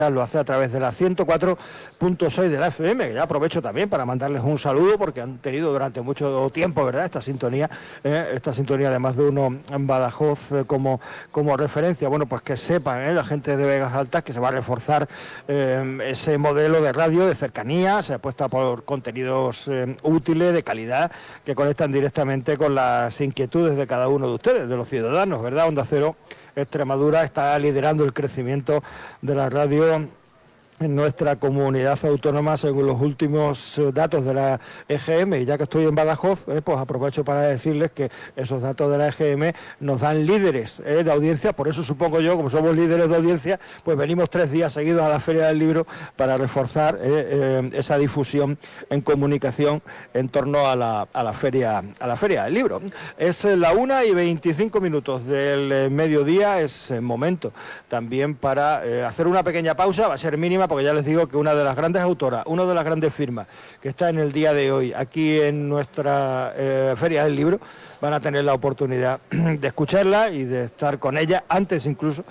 lo hace a través de la 104.6 de la FM, que ya aprovecho también para mandarles un saludo porque han tenido durante mucho tiempo, ¿verdad?, esta sintonía de más de uno en Badajoz como referencia. Bueno, pues que sepan la gente de Vegas Altas que se va a reforzar ese modelo de radio de cercanía, se apuesta por contenidos útiles, de calidad, que conectan directamente con las inquietudes de cada uno de ustedes, de los ciudadanos, ¿verdad? Onda Cero Extremadura está liderando el crecimiento de la radio en nuestra comunidad autónoma según los últimos datos de la EGM, y ya que estoy en Badajoz, pues aprovecho para decirles que esos datos de la EGM nos dan líderes de audiencia. Por eso supongo yo, como somos líderes de audiencia, pues venimos 3 días seguidos a la Feria del Libro para reforzar esa difusión en comunicación en torno a la Feria del Libro. Es la 1:25 del mediodía, es momento también para hacer una pequeña pausa, va a ser mínima, porque ya les digo que una de las grandes autoras, una de las grandes firmas que está en el día de hoy aquí en nuestra Feria del Libro, van a tener la oportunidad de escucharla y de estar con ella antes incluso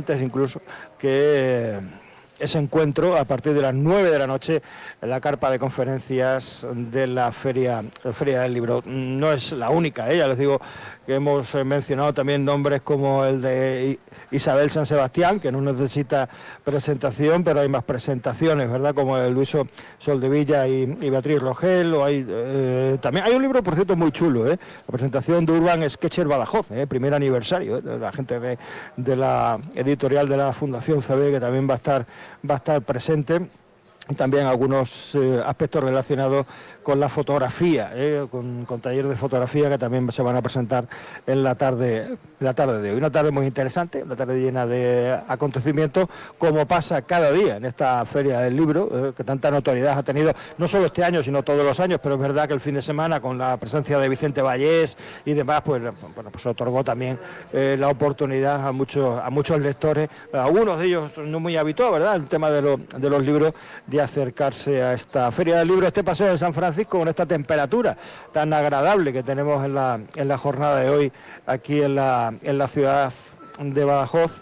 que ese encuentro a partir de las 9 de la noche en la carpa de conferencias de la Feria del Libro. No es la única, ya les digo que hemos mencionado también nombres como el de Isabel San Sebastián, que no necesita presentación, pero hay más presentaciones, ¿verdad?, como el Luiso Soldevilla y Beatriz Rogel, o también hay un libro, por cierto, muy chulo, la presentación de Urban Sketcher Badajoz, primer aniversario, de la gente de la editorial de la Fundación CB, que también va a estar presente. Y también algunos aspectos relacionados con la fotografía, con taller de fotografía que también se van a presentar en la tarde de hoy. Una tarde muy interesante, una tarde llena de acontecimientos, como pasa cada día en esta Feria del Libro, que tanta notoriedad ha tenido, no solo este año, sino todos los años, pero es verdad que el fin de semana, con la presencia de Vicente Vallés y demás, pues otorgó también la oportunidad a muchos lectores, algunos de ellos no muy habituados, ¿verdad?, el tema de los libros, de acercarse a esta Feria del Libro, este paseo de San Francisco, con esta temperatura tan agradable que tenemos en la jornada de hoy aquí en la ciudad de Badajoz,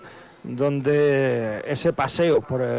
donde ese paseo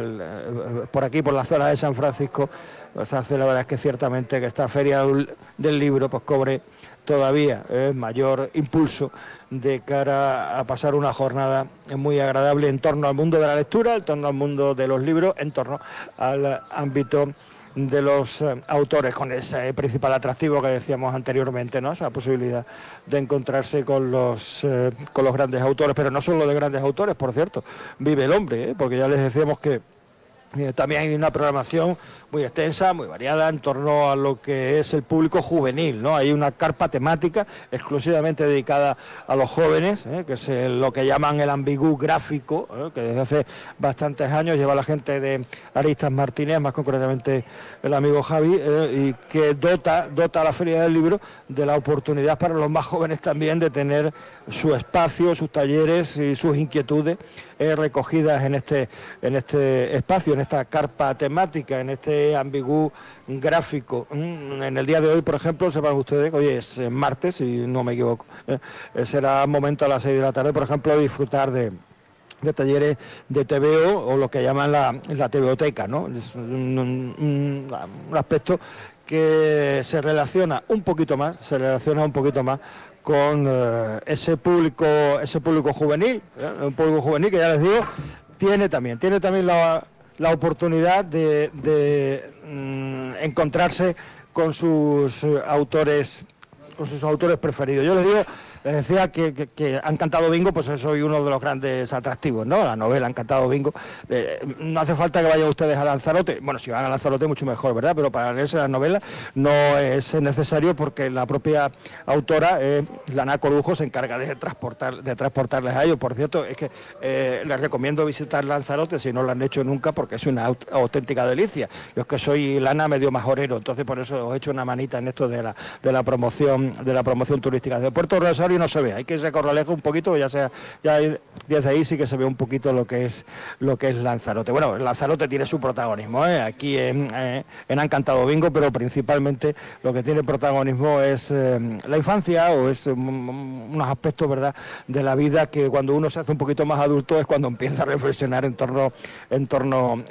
por aquí, por la zona de San Francisco, pues hace, la verdad es que ciertamente que esta Feria del Libro pues cobre todavía mayor impulso de cara a pasar una jornada muy agradable en torno al mundo de la lectura, en torno al mundo de los libros, en torno al ámbito de los autores, con ese principal atractivo que decíamos anteriormente, ¿no?, esa posibilidad de encontrarse con los grandes autores, pero no solo de grandes autores, por cierto, vive el hombre, porque ya les decíamos que también hay una programación muy extensa, muy variada en torno a lo que es el público juvenil, ¿no? Hay una carpa temática exclusivamente dedicada a los jóvenes, que es lo que llaman el ambigú gráfico, que desde hace bastantes años lleva la gente de Aristas Martínez, más concretamente el amigo Javi, y que dota a la Feria del Libro de la oportunidad para los más jóvenes también de tener su espacio, sus talleres y sus inquietudes recogidas en este espacio, en esta carpa temática, en este ambigú gráfico. En el día de hoy, por ejemplo, sepan ustedes que hoy es martes, si no me equivoco, será momento a las 6 de la tarde, por ejemplo, disfrutar de talleres de TVO, o lo que llaman la TVOteca, ¿no? Es un aspecto que se relaciona un poquito más con ese público juvenil, un público juvenil que, ya les digo, tiene también la oportunidad de encontrarse con sus autores preferidos. Yo les decía que han cantado bingo, pues eso es uno de los grandes atractivos, ¿no? La novela Han cantado bingo. No hace falta que vayan ustedes a Lanzarote. Bueno, si van a Lanzarote mucho mejor, ¿verdad? Pero para leerse las novelas no es necesario, porque la propia autora, Lana Corujo, se encarga de transportarles a ellos. Por cierto, es que les recomiendo visitar Lanzarote si no lo han hecho nunca, porque es una auténtica delicia. Yo es que soy lana medio majorero, entonces por eso os he hecho una manita en esto de la promoción turística. De Puerto Rosario no se ve, hay que recorrerle un poquito, ya desde ahí sí que se ve un poquito lo que es Lanzarote. Bueno, Lanzarote tiene su protagonismo, aquí en Han cantado bingo, pero principalmente lo que tiene protagonismo es la infancia, o es unos aspectos, ¿verdad?, de la vida, que cuando uno se hace un poquito más adulto es cuando empieza a reflexionar en torno